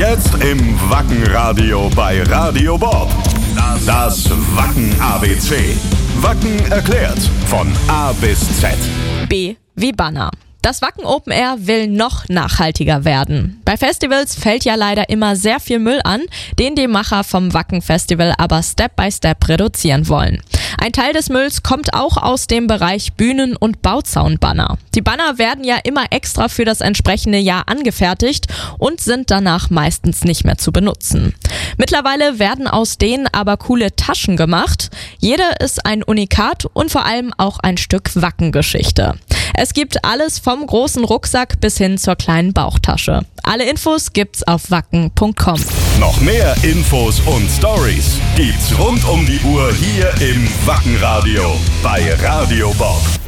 Jetzt im Wacken-Radio bei Radio Bob. Das Wacken-ABC. Wacken erklärt von A bis Z. B wie Banner. Das Wacken Open Air will noch nachhaltiger werden. Bei Festivals fällt ja leider immer sehr viel Müll an, den die Macher vom Wacken Festival aber Step by Step reduzieren wollen. Ein Teil des Mülls kommt auch aus dem Bereich Bühnen- und Bauzaunbanner. Die Banner werden ja immer extra für das entsprechende Jahr angefertigt und sind danach meistens nicht mehr zu benutzen. Mittlerweile werden aus denen aber coole Taschen gemacht. Jede ist ein Unikat und vor allem auch ein Stück Wacken-Geschichte. Es gibt alles vom großen Rucksack bis hin zur kleinen Bauchtasche. Alle Infos gibt's auf wacken.com. Noch mehr Infos und Stories gibt's rund um die Uhr hier im Wacken-Radio bei Radio Bob.